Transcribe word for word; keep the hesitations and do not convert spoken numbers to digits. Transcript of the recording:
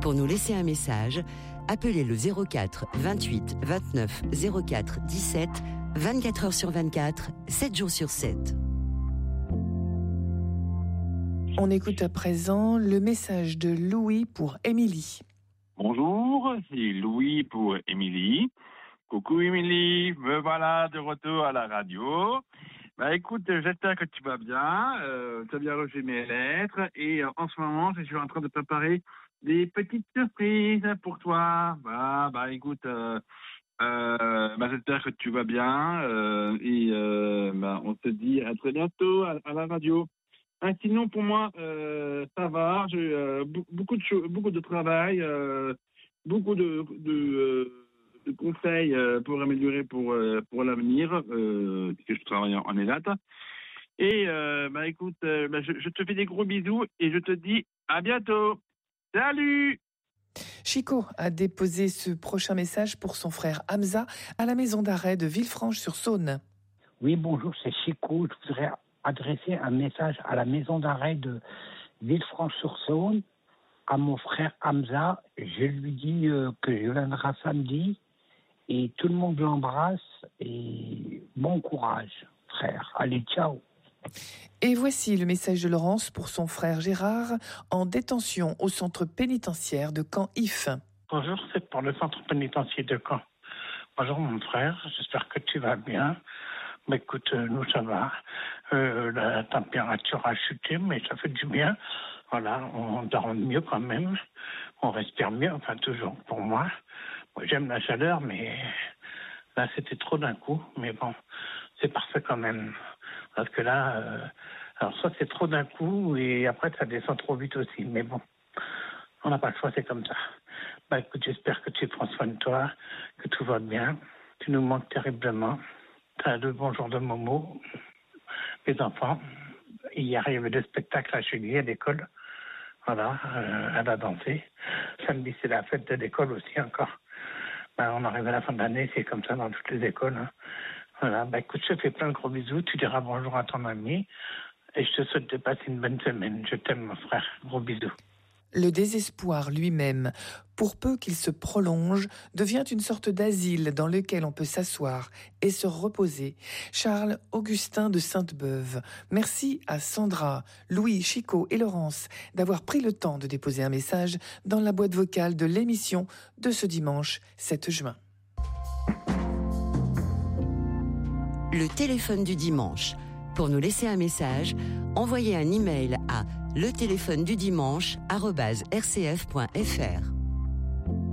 Pour nous laisser un message, appelez le zéro quatre vingt-huit vingt-neuf zéro quatre dix-sept, vingt-quatre heures sur vingt-quatre, sept jours sur sept. On écoute à présent le message de Louis pour Émilie. Bonjour, c'est Louis pour Émilie. Coucou Émilie, me voilà de retour à la radio. Bah écoute, j'espère que tu vas bien, euh, tu as bien reçu mes lettres et euh, en ce moment je suis en train de préparer des petites surprises pour toi. Bah, bah écoute, euh, euh, bah, j'espère que tu vas bien euh, et euh, bah, on te dit à très bientôt à, à la radio. Ah, sinon pour moi euh, ça va, j'ai euh, beaucoup de cho- beaucoup de travail, euh, beaucoup de, de euh, de conseils euh, pour améliorer pour euh, pour l'avenir, euh, puisque je travaille en, en ELAT. Et euh, bah écoute, euh, bah, je, je te fais des gros bisous et je te dis à bientôt. Salut. Chico a déposé ce prochain message pour son frère Hamza à la maison d'arrêt de Villefranche-sur-Saône. Oui, bonjour, c'est Chico. Je voudrais adresser un message à la maison d'arrêt de Villefranche-sur-Saône, à mon frère Hamza. Je lui dis euh, que je viendrai samedi. Et tout le monde l'embrasse et bon courage, frère. Allez, ciao. Et voici le message de Laurence pour son frère Gérard en détention au centre pénitentiaire de Caen-If. Bonjour, c'est pour le centre pénitentiaire de Caen. Bonjour mon frère, j'espère que tu vas bien. Mais écoute, euh, nous ça va. Euh, la température a chuté, mais ça fait du bien. Voilà, on dort mieux quand même. On respire mieux, enfin toujours pour moi. Moi, j'aime la chaleur, mais là, c'était trop d'un coup. Mais bon, c'est parfait quand même. Parce que là, euh, alors soit c'est trop d'un coup, et après, ça descend trop vite aussi. Mais bon, on n'a pas le choix, c'est comme ça. Bah écoute, j'espère que tu prends soin de toi, que tout va bien. Tu nous manques terriblement. T'as le bonjour de Momo, les enfants. Hier, il y avait des spectacles à Julie à l'école. Voilà, euh, elle a dansé. Samedi, c'est la fête de l'école aussi encore. Ben, on arrive à la fin de l'année, c'est comme ça dans toutes les écoles. Hein. Voilà, ben, écoute, je te fais plein de gros bisous. Tu diras bonjour à ton ami. Et je te souhaite de passer une bonne semaine. Je t'aime, mon frère. Gros bisous. Le désespoir lui-même, pour peu qu'il se prolonge, devient une sorte d'asile dans lequel on peut s'asseoir et se reposer. Charles Augustin de Sainte-Beuve. Merci à Sandra, Louis, Chico et Laurence d'avoir pris le temps de déposer un message dans la boîte vocale de l'émission de ce dimanche sept juin. Le téléphone du dimanche. Pour nous laisser un message, envoyez un email à le téléphone du dimanche arobase r c f point f r.